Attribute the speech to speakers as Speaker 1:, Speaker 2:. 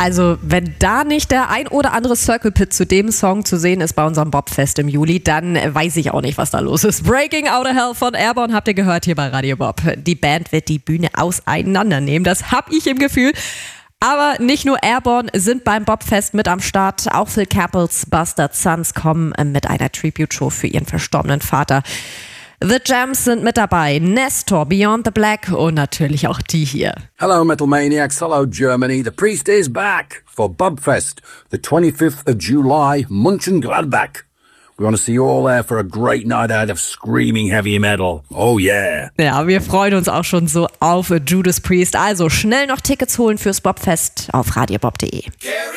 Speaker 1: Also, wenn da nicht der ein oder andere Circle Pit zu dem Song zu sehen ist bei unserem Bobfest im Juli, dann weiß ich auch nicht, was da los ist. Breaking Out of Hell von Airborne habt ihr gehört hier bei Radio Bob. Die Band wird die Bühne auseinandernehmen, das hab ich im Gefühl. Aber nicht nur Airborne sind beim Bobfest mit am Start. Auch Phil Campbells Bastard Sons kommen mit einer Tribute-Show für ihren verstorbenen Vater. The Jams sind mit dabei, Nestor, Beyond the Black und natürlich auch die hier.
Speaker 2: Hello Metal Maniacs, hello Germany. The Priest is back for Bobfest, the 25th of July, Mönchengladbach. We want to see you all there for a great night out of screaming heavy metal. Oh yeah.
Speaker 1: Ja, wir freuen uns auch schon so auf Judas Priest. Also schnell noch Tickets holen fürs Bobfest auf radiobob.de.